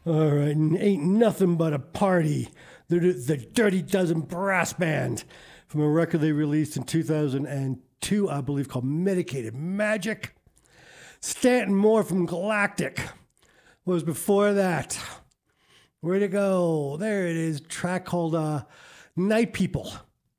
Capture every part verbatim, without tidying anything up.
All right, and ain't nothing but a party. The, the Dirty Dozen Brass Band from a record they released in two thousand two, I believe, called Medicated Magic. Stanton Moore from Galactic was before that. Where'd it go? There it is. Track called uh, Night People.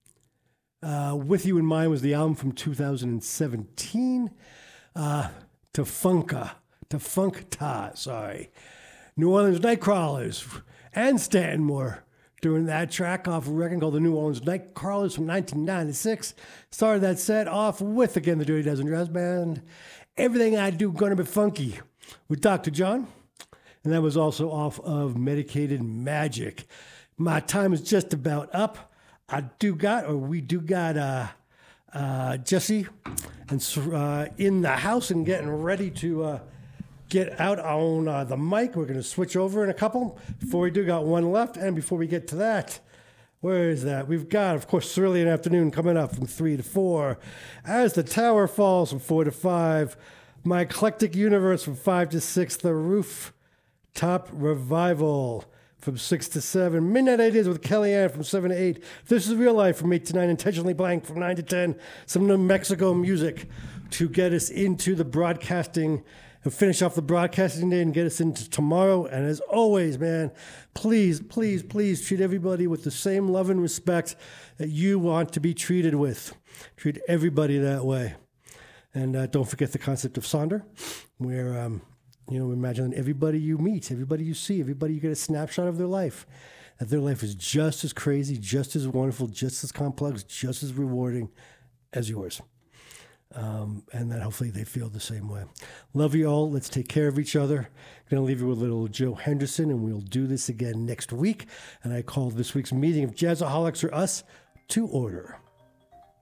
Uh, With You in Mind was the album from two thousand seventeen. Uh, Tafunka. Tafunkta, sorry. New Orleans Nightcrawlers and Stanton Moore doing that track off a record called the New Orleans Nightcrawlers from nineteen ninety-six. Started that set off with, again, the Dirty Dozen Brass Band. Everything I Do Gonna Be Funky with Doctor John. And that was also off of Medicated Magic. My time is just about up. I do got, or we do got uh, uh, Jesse and uh, in the house and getting ready to uh, get out on uh, the mic. We're going to switch over in a couple. Before we do, got one left. And before we get to that, where is that? We've got, of course, Cerulean Afternoon coming up from three to four. As the Tower Falls from four to five. My Eclectic Universe from five to six. The Rooftop Revival from six to seven. Midnight Ideas with Kellyanne from seven to eight. This is Real Life from eight to nine. Intentionally Blank from nine to ten. Some New Mexico music to get us into the broadcasting and finish off the broadcasting day and get us into tomorrow. And as always, man, please, please, please treat everybody with the same love and respect that you want to be treated with. Treat everybody that way. And uh, don't forget the concept of Sonder, where, um, you know, imagine everybody you meet, everybody you see, everybody you get a snapshot of their life, that their life is just as crazy, just as wonderful, just as complex, just as rewarding as yours. Um, and that hopefully they feel the same way. Love you all. Let's take care of each other. Going to leave you with a little Joe Henderson, and we'll do this again next week. And I call this week's meeting of Jazzaholics or Us to order.